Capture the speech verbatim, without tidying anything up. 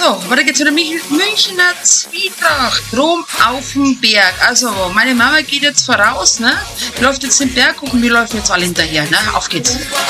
So, weiter geht's wieder Mich- Münchner Zwietracht. Rom auf den Berg. Also, meine Mama geht jetzt voraus, ne? Läuft jetzt den Berg hoch und wir laufen jetzt alle hinterher, ne? Auf geht's.